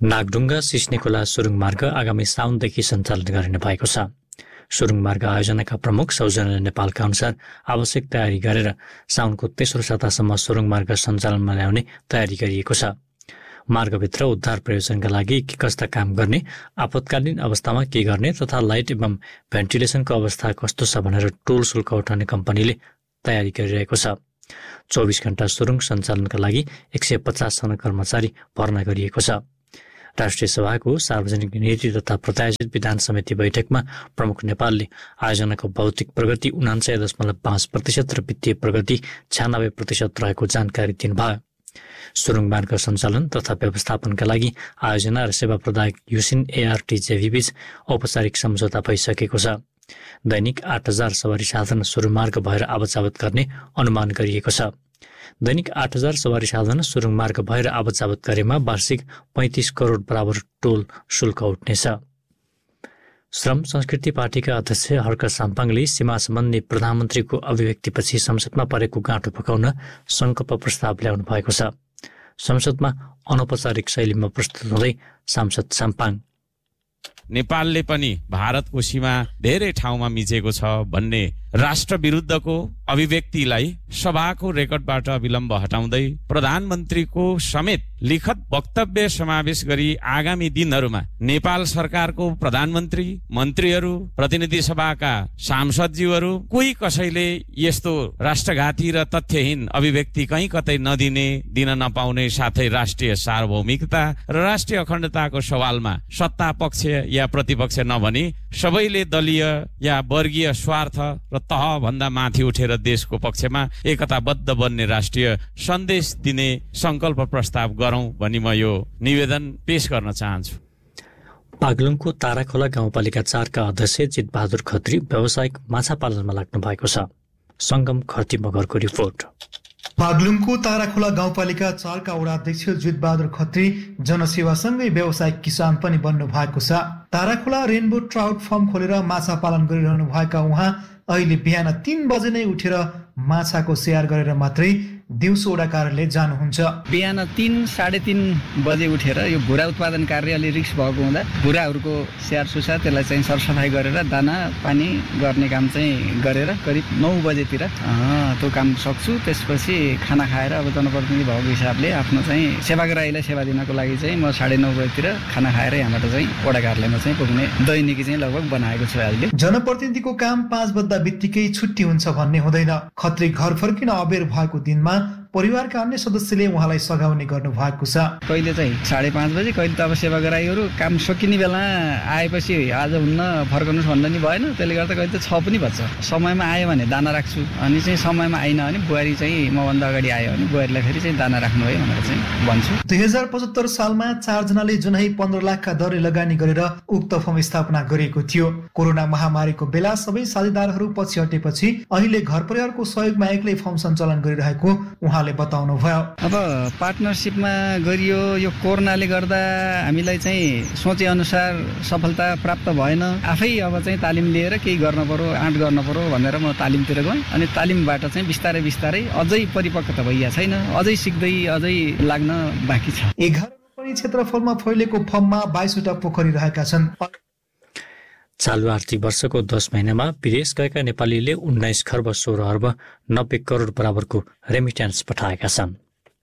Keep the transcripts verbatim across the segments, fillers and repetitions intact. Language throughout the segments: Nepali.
नागढुङ्गा सिस्नेखोला सुरुङ मार्ग आगामी साउनदेखि सञ्चालन गरिने भएको छ। सुरुङ मार्ग आयोजनाका प्रमुख सौजन्य नेपालका अनुसार आवश्यक तयारी गरेर साउनको तेस्रो सातासम्म सुरुङ मार्ग सञ्चालनमा ल्याउने तयारी गरिएको छ। मार्गभित्र उद्धार प्रयोजनका लागि के कस्ता काम गर्ने, आपतकालीन अवस्थामा के गर्ने तथा लाइट एवं भेन्टिलेसनको अवस्था कस्तो छ भनेर टोल शुल्क उठाउने कम्पनीले तयारी गरिरहेको छ। चौबिस घण्टा सुरुङ सञ्चालनका लागि एक सय पचासजना कर्मचारी भर्ना गरिएको छ। राष्ट्रिय सभाको सार्वजनिक नीति तथा प्रत्याशित विधान समिति बैठकमा प्रमुख नेपालले आयोजनाको भौतिक प्रगति उनान्सय दशमलव पाँच प्रतिशत र वित्तीय प्रगति छ्यानब्बे प्रतिशत रहेको जानकारी दिनुभयो। सुरुङ मार्ग सञ्चालन तथा व्यवस्थापनका लागि आयोजना र सेवा प्रदायक युसिन एआरटीजेभी बीच औपचारिक सम्झौता भइसकेको छ। दैनिक आठ हजार सवारी साधन सुरुङ मार्ग भएर आवतजावत गर्ने अनुमान गरिएको छ। दैनिक आठ हजार सवारी साधन सुरुङ मार्ग भएर आवतजावत गरेमा वार्षिक पैँतिस करोड बराबर टोल शुल्क उठ्नेछ। श्रम संस्कृति पार्टीका अध्यक्ष हर्क साम्पाङले सीमा सम्बन्धी प्रधानमन्त्रीको अभिव्यक्तिपछि संसदमा परेको गाँठो पकाउन संकल्प प्रस्ताव ल्याउनु भएको छ। संसदमा अनौपचारिक शैलीमा प्रस्तुत हुँदै सांसद साम्पाङ, नेपालले पनि भारतको सीमा धेरै ठाउँमा मिचेको छ भन्ने राष्ट्र विरुद्धको अभिव्यक्तिलाई सभाको रेकर्डबाट विलम्ब हटाउँदै प्रधानमन्त्रीको समेत लिखित वक्तव्य समावेश गरी आगामी दिनहरूमा नेपाल सरकारको प्रधानमन्त्री, मन्त्रीहरू, प्रतिनिधि सभाका सांसदज्यूहरू कोही कसैले यस्तो राष्ट्रघाती र तथ्यहीन अभिव्यक्ति कहीँ कतै नदिने, दिन नपाउने, साथै राष्ट्रिय सार्वभौमिकता र राष्ट्रिय अखण्डताको सवालमा सत्ता पक्ष या प्रतिपक्ष नभनी सबैले दलीय या वर्गीय स्वार्थ र तह भन्दा माथि उठेर देशको पक्षमा एकताबद्ध बन्ने राष्ट्रिय सन्देश दिने संकल्प प्रस्ताव गरौं भनी म यो निवेदन पेश गर्न चाहन्छु। पागलुङको ताराखोला गाउँपालिका चारका अध्यक्ष जितबहादुर खत्री व्यावसायिक माछा पालनमा लाग्नु भएको छ। संगम खर्ती मगरको रिपोर्ट। पागलुङको ताराखोला गाउँपालिका चारका वडा अध्यक्ष जितबहादुर खत्री जनसेवासँगै व्यावसायिक किसान पनि बन्नु भएको छ। ताराखोला रेनबो ट्राउट फार्म खोलेर माछा पालन गरिरहनु भएका उहाँ अहिले बिहान तीन बजे नै उठेर माछाको स्याहार गरेर मात्रै दिउँसो वडा कार्यालय जानुहुन्छ। बिहान तीन साढे तीन बजे उठेर यो भुरा उत्पादन कार्य अलि रिस्क भएको हुँदा भुराहरूको स्याहार सुसार त्यसलाई चाहिँ सरसफाइ गरेर दाना पानी गर्ने काम चाहिँ गरेर करिब नौ बजेतिर त्यो काम सक्छु। त्यसपछि खाना खाएर अब जनप्रतिनिधि भएको हिसाबले आफ्नो चाहिँ सेवाग्राहीलाई सेवा दिनको लागि चाहिँ म साढे नौ बजेतिर खाना खाएर यहाँबाट चाहिँ वडा कार्यालयमा चाहिँ पुग्ने दैनिकी चाहिँ लगभग बनाएको छु अहिले। जनप्रतिनिधिको काम पाँच बज्दा बित्तिकै छुट्टी हुन्छ भन्ने हुँदैन। खत्री घर फर्किन अबेर भएको दिनमा परिवारका अन्य सदस्यले उहाँलाई सघाउने गर्नु भएको छ। कहिले चाहिँ साढे पाँच बजे, कहिले त अब सेवाग्राहीहरू काम सकिने बेला आएपछि आज हुन्न फर्कनुहोस् भन्दा नि भएन, त्यसले गर्दा कहिले त छ पनि बज्छ। समयमा आयो भने दाना राख्छु, अनि चाहिँ समयमा आइन भने बुहारी चाहिँ मभन्दा अगाडि आयो भने बुहारीलाई फेरि चाहिँ दाना राख्नु है भनेर चाहिँ भन्छु। दुई हजार पचहत्तर सालमा चारजनाले जुनै पन्ध्र लाखका दरले लगानी गरेर उक्त फर्म स्थापना गरेको थियो। कोरोना महामारीको बेला सबै साझेदारहरू पछि हटेपछि अहिले घर परिवारको सहयोगमा एक्लै फर्म सञ्चालन गरिरहेको उहाँले बताउनु भयो। अब पार्टनरसिपमा गरियो, यो कोरोनाले गर्दा हामीलाई चाहिँ सोचे अनुसार सफलता प्राप्त भएन। आफै अब चाहिँ तालिम लिएर केही गर्न पर्यो, आँट गर्न पर्यो भनेर म तालिमतिर गएँ। अनि तालिमबाट चाहिँ बिस्तारै बिस्तारै अझै परिपक्वता भइया छैन, अझै सिक्दै अझै लाग्न बाँकी छ। एघार रोपनी क्षेत्रफलमा फैलेको फर्ममा बाइसवटा पोखरी रहेका छन्। चालु आर्थिक वर्षको दस महिनामा विदेश गएका नेपालीले उन्नाइस खर्ब सोह्र अर्ब नब्बे करोड बराबरको रेमिट्यान्स पठाएका छन्।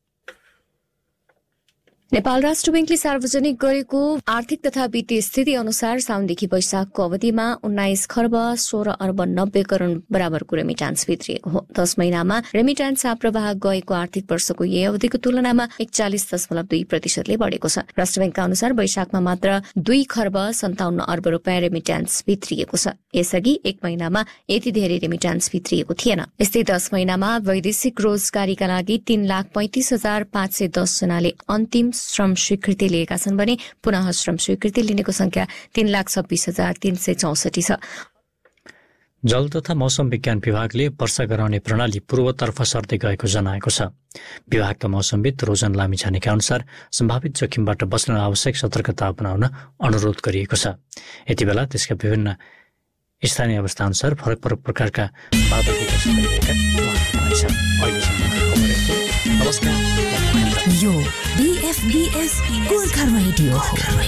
नेपाल राष्ट्र बैंकले सार्वजनिक गरेको आर्थिक तथा वित्तीय स्थिति अनुसार साउनदेखि वैशाखको अवधिमा उन्नाइस खर्ब सोह्र अर्ब नब्बे करोड़ बराबरको रेमिट्यान्स भित्रिएको हो। दस महिनामा रेमिट्यान्स प्रवाह गएको आर्थिक वर्षको यही अवधिको तुलनामा एकचालिस दशमलव दुई प्रतिशतले बढ़ेको छ। राष्ट्र बैंकका अनुसार वैशाखमा मात्र दुई खर्ब सन्ताउन्न अर्ब रूपियाँ रेमिट्यान्स भित्रिएको छ। यसअघि एक महिनामा यति धेरै रेमिट्यान्स भित्रिएको थिएन। यस्तै दस महिनामा वैदेशिक रोजगारीका लागि तीन लाख पैंतिस हजार पाँच सय दस जनाले अन्तिम श्रम स्वीकृति लिएका छन् भने पुनः श्रम स्वीकृति लिनेको संख्या तीन लाख छब्बीस हजार तीन सय चौसठी छ। जल तथा मौसम विज्ञान विभागले वर्षा गराउने प्रणाली पूर्वतर्फ सर्दै गएको जनाएको छ। विभागका मौसमविद रोजन लामिछानेका अनुसार सम्भावित जोखिमबाट बच्न आवश्यक सतर्कता अपनाउन अनुरोध गरिएको छ। यति बेला त्यसका विभिन्न स्थानीय अवस्था अनुसार फरक फरक प्रकारका बादल विकसित गरिएका छन्। अहिलेसम्म नमस्कार। यो बीएफबीएस गोर्खा रेडियो हो।